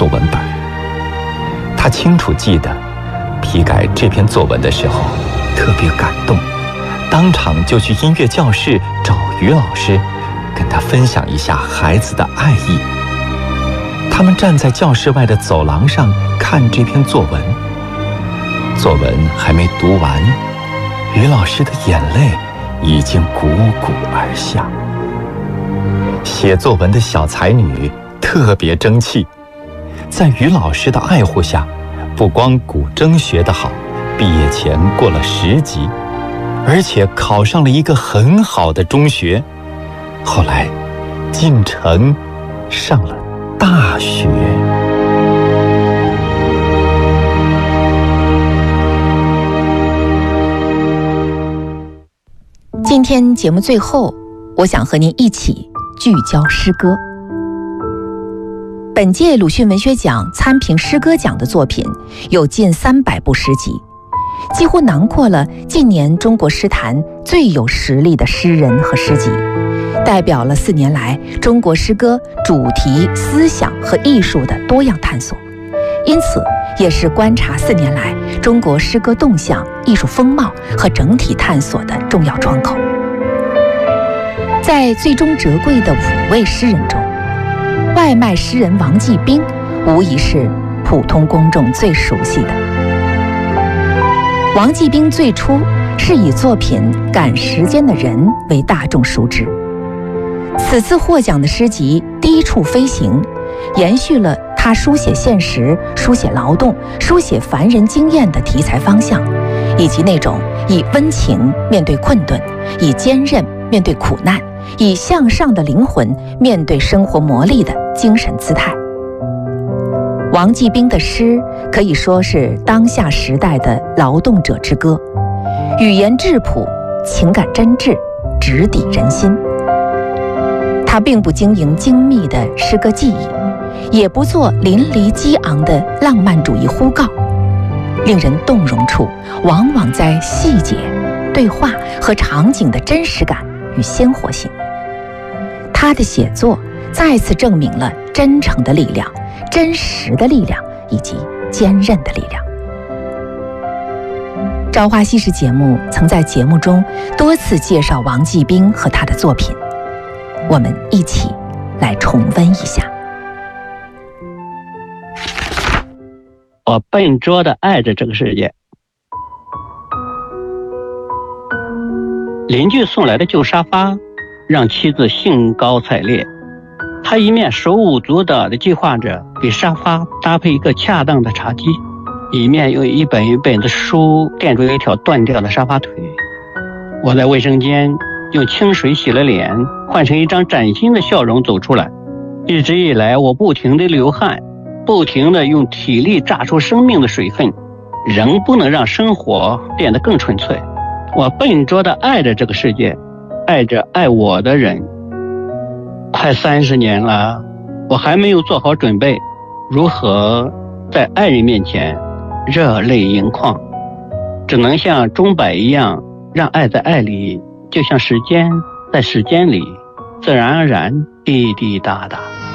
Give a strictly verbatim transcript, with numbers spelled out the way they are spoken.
作文本。他清楚记得批改这篇作文的时候特别感动，当场就去音乐教室找于老师，跟他分享一下孩子的爱意。他们站在教室外的走廊上看这篇作文，作文还没读完，于老师的眼泪已经汩汩而下。写作文的小才女特别争气，在于老师的爱护下，不光古筝学得好，毕业前过了十级，而且考上了一个很好的中学，后来进城上了大学。 今天节目最后，我想和您一起聚焦诗歌。本届鲁迅文学奖参评诗歌奖的作品有近三百部诗集，几乎囊括了近年中国诗坛最有实力的诗人和诗集，代表了四年来中国诗歌主题、思想和艺术的多样探索，因此也是观察四年来中国诗歌动向、艺术风貌和整体探索的重要窗口。在最终折桂的五位诗人中，外卖诗人王继兵无疑是普通公众最熟悉的。王继兵最初是以作品《赶时间的人》为大众熟知，此次获奖的诗集《低处飞行》延续了他书写现实、书写劳动、书写凡人经验的题材方向，以及那种以温情面对困顿，以坚韧面对苦难，以向上的灵魂面对生活磨砺的精神姿态。王继兵的诗可以说是当下时代的劳动者之歌，语言质朴，情感真挚，直抵人心。他并不经营精密的诗歌技艺，也不做淋漓激昂的浪漫主义呼告，令人动容处往往在细节、对话和场景的真实感与鲜活性。他的写作再次证明了真诚的力量、真实的力量以及坚韧的力量。朝花夕拾节目曾在节目中多次介绍王继兵和他的作品，我们一起来重温一下。 我笨拙地爱着这个世界。邻居送来的旧沙发让妻子兴高采烈，他一面手舞足蹈地计划着给沙发搭配一个恰当的茶几，一面用一本一本的书垫住一条断掉的沙发腿。我在卫生间用清水洗了脸，换成一张崭新的笑容走出来。一直以来我不停地流汗，不停地用体力榨出生命的水分，仍不能让生活变得更纯粹。我笨拙地爱着这个世界，爱着爱我的人。快三十年了，我还没有做好准备，如何在爱人面前热泪盈眶，只能像钟摆一样，让爱在爱里，就像时间在时间里，自然而然滴滴答答。